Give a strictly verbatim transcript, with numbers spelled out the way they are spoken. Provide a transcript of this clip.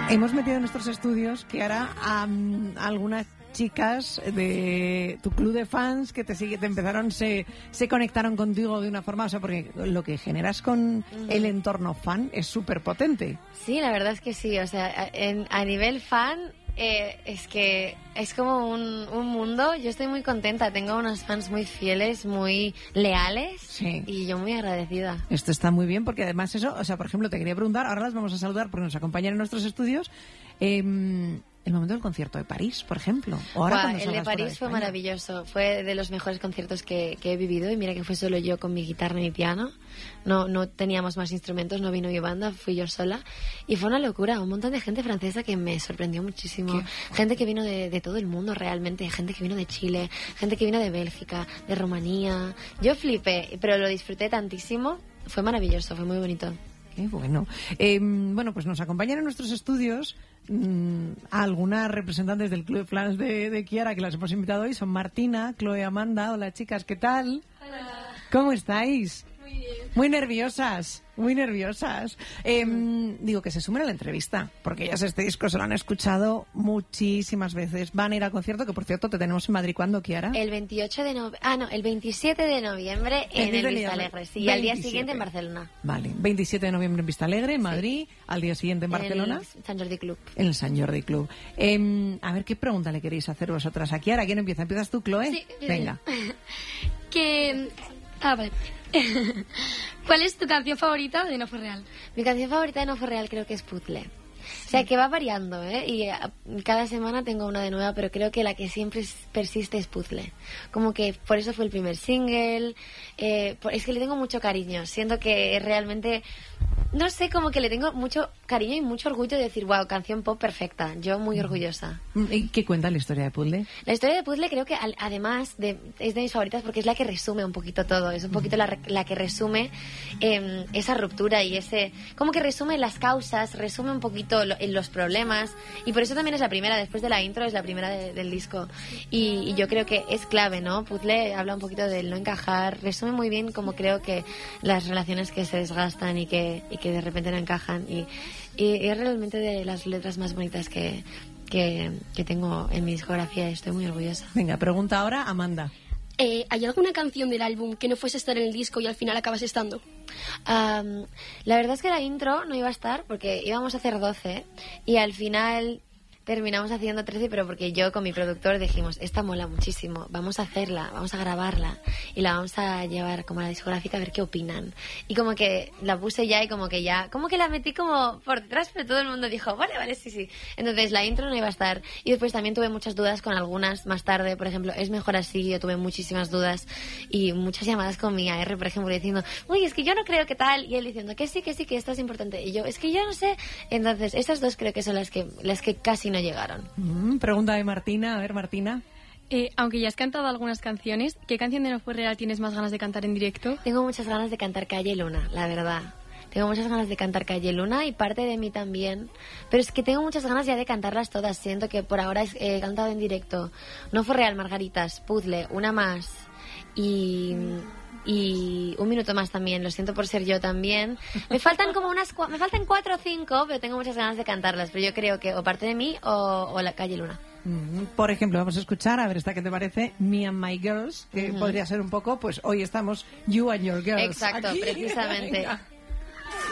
Hemos metido en nuestros estudios que ahora um, algunas chicas de tu club de fans que te sigue, te empezaron, se, se conectaron contigo de una forma, o sea, porque lo que generas con uh-huh. el entorno fan es súper potente. Sí, la verdad es que sí, o sea, en, a nivel fan eh, es que es como un, un mundo. Yo estoy muy contenta, tengo unos fans muy fieles, muy leales, sí. y yo muy agradecida. Esto está muy bien porque además eso, o sea, por ejemplo, te quería preguntar, ahora las vamos a saludar porque nos acompañan en nuestros estudios, eh, el momento del concierto de París, por ejemplo. O ahora Buah, el de París de fue maravilloso. Fue de los mejores conciertos que, que he vivido. Y mira que fue solo yo con mi guitarra y mi piano. No, no teníamos más instrumentos, no vino mi banda, fui yo sola. Y fue una locura. Un montón de gente francesa que me sorprendió muchísimo. ¿Qué? Gente que vino de, de todo el mundo realmente. Gente que vino de Chile, gente que vino de Bélgica, de Rumanía. Yo flipé, pero lo disfruté tantísimo. Fue maravilloso, fue muy bonito. Qué bueno. Eh, bueno, pues nos acompañan en nuestros estudios mmm, algunas representantes del Club de Fans de, de Chiara que las hemos invitado hoy. Son Martina, Chloe, Amanda. Hola, chicas, ¿qué tal? Hola. ¿Cómo estáis? Muy bien. Muy nerviosas, muy nerviosas. Eh, digo, que se sumen a la entrevista, porque ellas este disco se lo han escuchado muchísimas veces. Van a ir al concierto, que por cierto te tenemos en Madrid. ¿Cuándo, Chiara? El veintiocho de noviembre, ah no, el veintisiete de noviembre en el Vistalegre, sí, y al día siguiente en Barcelona. Vale, veintisiete de noviembre en Vistalegre, en Madrid, sí. Al día siguiente en Barcelona. En el San Jordi Club. En el San Jordi Club. Eh, a ver, ¿qué pregunta le queréis hacer vosotras a Chiara? ¿Quién empieza? ¿Empiezas tú, Chloe? Sí, venga. Que... Ah, vale. ¿Cuál es tu canción favorita de No Fue Real? Mi canción favorita de No Fue Real creo que es Puzzle. O sea, que va variando, ¿eh? Y cada semana tengo una de nueva, pero creo que la que siempre persiste es Puzzle. Como que por eso fue el primer single. Eh, es que le tengo mucho cariño. Siento que realmente... No sé, como que le tengo mucho cariño y mucho orgullo de decir, wow, canción pop perfecta. Yo muy orgullosa. ¿Y qué cuenta la historia de Puzzle? La historia de Puzzle creo que al, además de, es de mis favoritas porque es la que resume un poquito todo. Es un poquito la, la que resume eh, esa ruptura y ese... Como que resume las causas, resume un poquito lo, los problemas. Y por eso también es la primera, después de la intro, es la primera de, del disco. Y, y yo creo que es clave, ¿no? Puzzle habla un poquito del no encajar. Resume muy bien como creo que las relaciones que se desgastan y que... Y que de repente no encajan y, y es realmente de las letras más bonitas que, que, que tengo en mi discografía y estoy muy orgullosa. Venga, pregunta ahora Amanda. Eh, ¿Hay alguna canción del álbum que no fuese a estar en el disco y al final acabas estando? Um, la verdad es que la intro no iba a estar porque íbamos a hacer doce y al final... Terminamos haciendo trece, pero porque yo con mi productor dijimos, esta mola muchísimo, vamos a hacerla, vamos a grabarla y la vamos a llevar como a la discográfica a ver qué opinan. Y como que la puse ya y como que ya, como que la metí como por detrás, pero todo el mundo dijo, vale, vale, sí, sí. Entonces la intro no iba a estar. Y después también tuve muchas dudas con algunas más tarde, por ejemplo, es mejor así, yo tuve muchísimas dudas y muchas llamadas con mi A R, por ejemplo, diciendo, uy, es que yo no creo que tal, y él diciendo, que sí, que sí, que esto es importante. Y yo, es que yo no sé. Entonces, esas dos creo que son las que, las que casi no llegaron. Mm, pregunta de Martina. A ver, Martina. Eh, aunque ya has cantado algunas canciones, ¿qué canción de No Fue Real tienes más ganas de cantar en directo? Tengo muchas ganas de cantar Calle Luna, la verdad. Tengo muchas ganas de cantar Calle Luna y parte de mí también. Pero es que tengo muchas ganas ya de cantarlas todas. Siento que por ahora he cantado en directo No Fue Real, Margaritas, Puzzle, Una Más y... y un minuto más también, lo siento por ser yo también. Me faltan como unas cua- me faltan cuatro o cinco, pero tengo muchas ganas de cantarlas, pero yo creo que o parte de mí o, o la Calle Luna. Mm, por ejemplo, vamos a escuchar, a ver esta que te parece, Me and My Girls, que uh-huh. podría ser un poco, pues hoy estamos You and Your Girls. Exacto, aquí. precisamente. Venga.